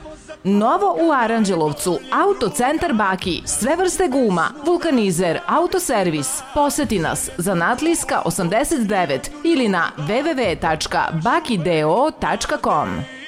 Novo u Aranđelovcu, Autocentar Baki, sve vrste guma, vulkanizer, autoservis. Poseti nas, Zanatlijska 89 ili na www.bakideo.com.